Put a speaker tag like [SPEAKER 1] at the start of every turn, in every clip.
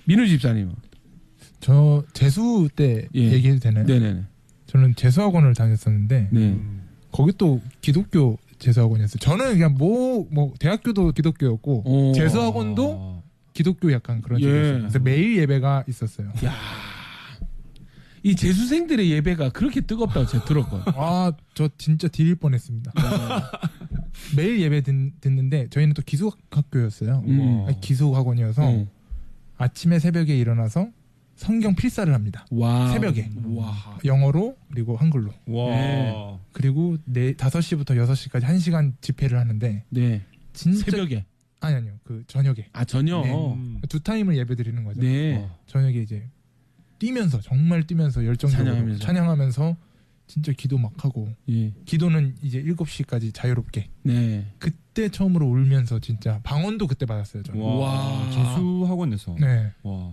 [SPEAKER 1] 민우 집사님.
[SPEAKER 2] 저 재수 때
[SPEAKER 1] 예.
[SPEAKER 2] 얘기해도 되나요?
[SPEAKER 1] 네네네.
[SPEAKER 2] 저는 재수학원을 다녔었는데
[SPEAKER 1] 네.
[SPEAKER 2] 거기 또 기독교 재수학원이었어요. 저는 그냥 뭐 대학교도 기독교였고
[SPEAKER 1] 오.
[SPEAKER 2] 재수학원도 기독교 약간 그런
[SPEAKER 1] 예.
[SPEAKER 2] 식이었어요. 그래서 매일 예배가 있었어요.
[SPEAKER 1] 야, 이 재수생들의 예배가 그렇게 뜨겁다고 제가 들었거든요.
[SPEAKER 2] 아, 저 진짜 딜 뻔했습니다. 매일 예배 듣는데 저희는 또 기숙학교였어요. 아니, 기숙학원이어서 아침에 새벽에 일어나서 성경 필사를 합니다.
[SPEAKER 1] 와.
[SPEAKER 2] 새벽에.
[SPEAKER 1] 와.
[SPEAKER 2] 영어로 그리고 한글로.
[SPEAKER 3] 와.
[SPEAKER 1] 네.
[SPEAKER 2] 그리고 5시부터 6시까지 1시간 집회를 하는데
[SPEAKER 1] 네.
[SPEAKER 2] 진짜
[SPEAKER 1] 새벽에.
[SPEAKER 2] 아니요. 그 저녁에.
[SPEAKER 1] 아, 저녁.
[SPEAKER 2] 네. 두 타임을 예배 드리는 거죠.
[SPEAKER 1] 네.
[SPEAKER 2] 저녁에 이제 뛰면서 정말 뛰면서 열정적으로 찬양하면서 진짜 기도 막 하고
[SPEAKER 1] 예.
[SPEAKER 2] 기도는 이제 7시까지 자유롭게.
[SPEAKER 1] 네.
[SPEAKER 2] 그때 처음으로 울면서 진짜 방언도 그때 받았어요. 저는.
[SPEAKER 3] 와. 재수학원에서.
[SPEAKER 2] 네.
[SPEAKER 3] 와.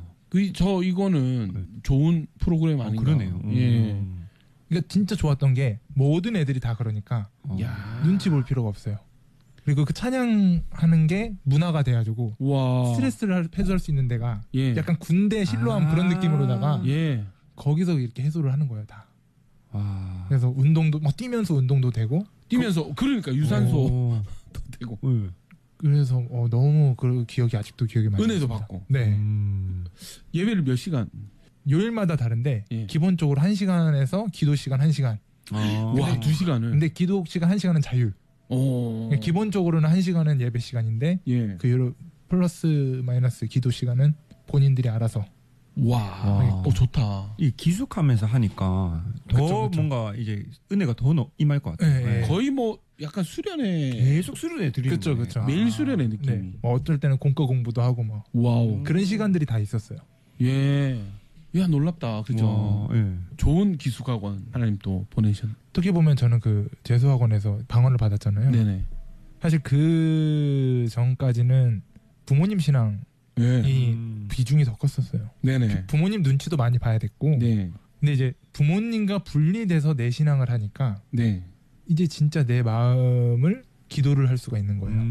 [SPEAKER 1] 이거는 좋은 프로그램 아닌가?
[SPEAKER 3] 그러네요.
[SPEAKER 1] 예.
[SPEAKER 2] 그러니까 진짜 좋았던 게 모든 애들이 다 그러니까
[SPEAKER 1] 야.
[SPEAKER 2] 눈치 볼 필요가 없어요. 그리고 그 찬양하는 게 문화가 돼가지고
[SPEAKER 1] 와.
[SPEAKER 2] 스트레스를 해소할 수 있는 데가
[SPEAKER 1] 예.
[SPEAKER 2] 약간 군대 실로함 그런 느낌으로다가
[SPEAKER 1] 예.
[SPEAKER 2] 거기서 이렇게 해소를 하는 거예요 다.
[SPEAKER 3] 와.
[SPEAKER 2] 그래서 운동도 막 뛰면서 운동도 되고
[SPEAKER 1] 뛰면서 그러니까 유산소도 되고
[SPEAKER 3] 네.
[SPEAKER 2] 그래서 너무 그 기억이 아직도 기억이 많이
[SPEAKER 1] 은혜도
[SPEAKER 2] 납니다.
[SPEAKER 1] 받고.
[SPEAKER 2] 네.
[SPEAKER 1] 예배를 몇 시간?
[SPEAKER 2] 요일마다 다른데
[SPEAKER 1] 예.
[SPEAKER 2] 기본적으로 1시간에서 기도 시간 1시간.
[SPEAKER 1] 와, 2시간을.
[SPEAKER 2] 근데 기도 시간 1시간은 자율.
[SPEAKER 1] 오.
[SPEAKER 2] 기본적으로는 1시간은 예배 시간인데
[SPEAKER 1] 예.
[SPEAKER 2] 그 요로 플러스 마이너스 기도 시간은 본인들이 알아서.
[SPEAKER 1] 와. 좋다.
[SPEAKER 3] 이 기숙하면서 하니까 더
[SPEAKER 2] 그쵸.
[SPEAKER 3] 뭔가 이제 은혜가 더 임할 것 같아요.
[SPEAKER 2] 네.
[SPEAKER 1] 거의 뭐 약간 수련회
[SPEAKER 3] 계속 수련회 드리는
[SPEAKER 2] 그쵸,
[SPEAKER 3] 거네.
[SPEAKER 2] 그쵸.
[SPEAKER 1] 매일 수련회 느낌이.
[SPEAKER 2] 네. 뭐 어떨 때는 공과 공부도 하고 뭐
[SPEAKER 1] 와우.
[SPEAKER 2] 그런 시간들이 다 있었어요.
[SPEAKER 1] 예. 야, 놀랍다. 그죠?
[SPEAKER 3] 와, 예.
[SPEAKER 1] 좋은 기숙학원 하나님 또 보내셨.
[SPEAKER 2] 어떻게 보면 저는 그 재수학원에서 방언을 받았잖아요.
[SPEAKER 1] 네네.
[SPEAKER 2] 사실 그 전까지는 부모님 신앙이
[SPEAKER 1] 네.
[SPEAKER 2] 비중이 더 컸었어요.
[SPEAKER 1] 네네.
[SPEAKER 2] 부모님 눈치도 많이 봐야 됐고.
[SPEAKER 1] 네.
[SPEAKER 2] 근데 이제 부모님과 분리돼서 내 신앙을 하니까
[SPEAKER 1] 네.
[SPEAKER 2] 이제 진짜 내 마음을 기도를 할 수가 있는 거예요.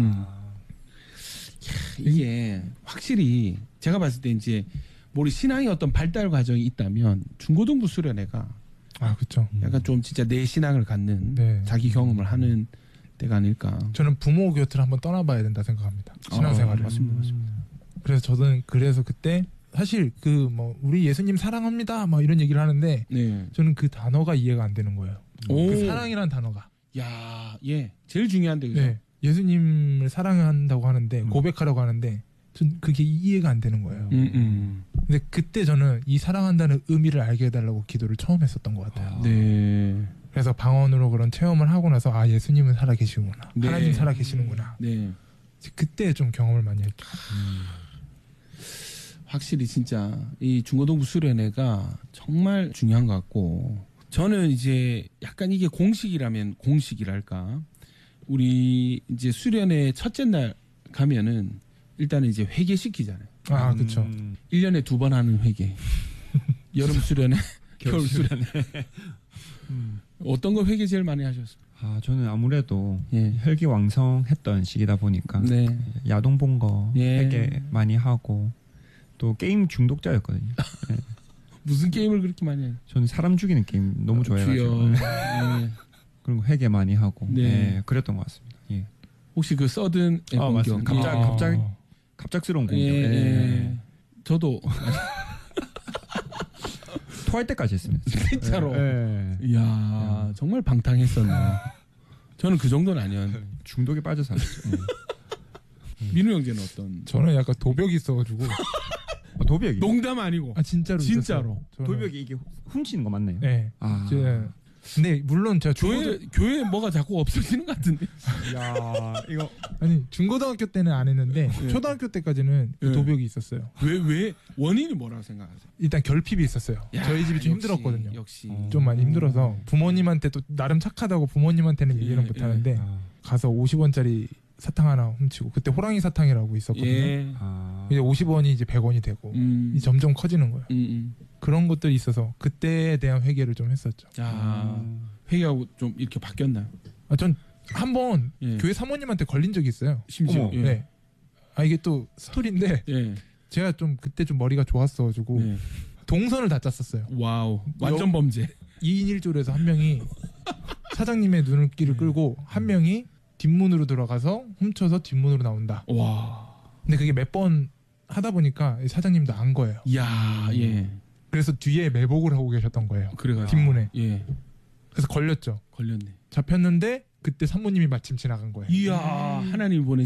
[SPEAKER 1] 이게 확실히 제가 봤을 때 이제 우리 신앙의 어떤 발달 과정이 있다면 중고등부 수련회가
[SPEAKER 2] 그렇죠.
[SPEAKER 1] 약간 좀 진짜 내 신앙을 갖는
[SPEAKER 2] 네.
[SPEAKER 1] 자기 경험을 하는 때가 아닐까.
[SPEAKER 2] 저는 부모 곁을 한번 떠나봐야 된다 생각합니다. 신앙생활을.
[SPEAKER 1] 맞습니다.
[SPEAKER 2] 그래서 저는 그때 사실 그 뭐 우리 예수님 사랑합니다 막 이런 얘기를 하는데
[SPEAKER 1] 네.
[SPEAKER 2] 저는 그 단어가 이해가 안 되는 거예요. 그 사랑이라는 단어가.
[SPEAKER 1] 야, 예, 제일 중요한데 그죠?
[SPEAKER 2] 네. 예수님을 사랑한다고 하는데 고백하라고 하는데 전 그게 이해가 안 되는 거예요. 근데 그때 저는 이 사랑한다는 의미를 알게 해달라고 기도를 처음 했었던 것 같아요.
[SPEAKER 1] 네.
[SPEAKER 2] 그래서 방언으로 그런 체험을 하고 나서 예수님은 살아계시구나.
[SPEAKER 1] 네.
[SPEAKER 2] 하나님 살아계시는구나.
[SPEAKER 1] 네.
[SPEAKER 2] 그때 좀 경험을 많이 했죠.
[SPEAKER 1] 확실히 진짜 이 중고등부 수련회가 정말 중요한 것 같고 저는 이제 약간 이게 공식이라면 공식이랄까 우리 이제 수련회 첫째 날 가면은 일단은 이제 회개시키잖아요.
[SPEAKER 2] 그렇죠.
[SPEAKER 1] 1년에 2번 하는 회개. 여름 수련회, 겨울 수련회. 어떤 거 회개 제일 많이 하셨어요?
[SPEAKER 3] 저는 아무래도
[SPEAKER 1] 예.
[SPEAKER 3] 혈기왕성했던 시기다 보니까
[SPEAKER 1] 네.
[SPEAKER 3] 야동 본 거
[SPEAKER 1] 예.
[SPEAKER 3] 되게 많이 하고 또 게임 중독자였거든요. 예.
[SPEAKER 1] 무슨 게임을 그렇게 많이 해요?
[SPEAKER 3] 저는 사람 죽이는 게임 너무 좋아해가지고
[SPEAKER 1] 네.
[SPEAKER 3] 그리고 회개 많이 하고
[SPEAKER 1] 네.
[SPEAKER 3] 예, 그랬던 것 같습니다. 예.
[SPEAKER 1] 혹시 그 서든
[SPEAKER 3] 맞습니다. 갑작스러운 공격.
[SPEAKER 1] 예.
[SPEAKER 3] 예.
[SPEAKER 1] 저도
[SPEAKER 3] 토할 때까지 했습니다.
[SPEAKER 1] 진짜로.
[SPEAKER 3] 예.
[SPEAKER 1] 이야, 정말 방탕했었네요. 저는 그 정도는 아니었는데.
[SPEAKER 3] 중독에 빠져서 하셨죠.
[SPEAKER 1] 민우 형제는 어떤?
[SPEAKER 2] 저는 약간 도벽이 있어가지고.
[SPEAKER 3] 도벽이?
[SPEAKER 1] 농담 아니고.
[SPEAKER 2] 진짜로.
[SPEAKER 1] 진짜로.
[SPEAKER 3] 도벽이 이게 훔치는 거 맞나요?
[SPEAKER 2] 네. 근데 물론 제가
[SPEAKER 1] 교회 뭐가 자꾸 없어지는 것 같은데.
[SPEAKER 3] 야, 이거
[SPEAKER 2] 중고등학교 때는 안 했는데 초등학교 때까지는 도벽이 있었어요.
[SPEAKER 1] 왜 원인이 뭐라고 생각하세요?
[SPEAKER 2] 일단 결핍이 있었어요. 저희 집이 좀 힘들었거든요.
[SPEAKER 1] 역시
[SPEAKER 2] 좀 많이 힘들어서 부모님한테 또 나름 착하다고 부모님한테는 얘기는 못 하는데 가서 50원짜리 사탕 하나 훔치고 그때 호랑이 사탕이라고 있었거든요. 이제 50원이 이제 100원이 되고 점점 커지는 거예요. 그런 것들이 있어서 그때에 대한 회개를 좀 했었죠.
[SPEAKER 1] 회개하고 좀 이렇게 바뀌었나요?
[SPEAKER 2] 전 한번 교회 사모님한테 걸린 적이 있어요.
[SPEAKER 1] 심지어.
[SPEAKER 2] 네. 이게 또 스토리인데 제가 좀 그때 좀 머리가 좋았어가지고
[SPEAKER 1] 네.
[SPEAKER 2] 동선을 다 짰었어요.
[SPEAKER 1] 와우, 완전 범죄.
[SPEAKER 2] 2인 1조에서 한 명이 사장님의 눈길을 끌고 한 명이 뒷문으로 들어가서 훔쳐서 뒷문으로 나온다.
[SPEAKER 1] 와.
[SPEAKER 2] 근데 그게 몇 번 하다 보니까 사장님도 안 거예요.
[SPEAKER 1] 이야, 예.
[SPEAKER 2] 그래서 뒤에 매복을 하고 계셨던 거예요.
[SPEAKER 1] 그래가지고.
[SPEAKER 2] 뒷문에.
[SPEAKER 1] 예.
[SPEAKER 2] 그래서 걸렸죠.
[SPEAKER 1] 걸렸네.
[SPEAKER 2] 잡혔는데 그때 산모님이 마침 지나간 거예요.
[SPEAKER 1] 이야, 하나님 보내.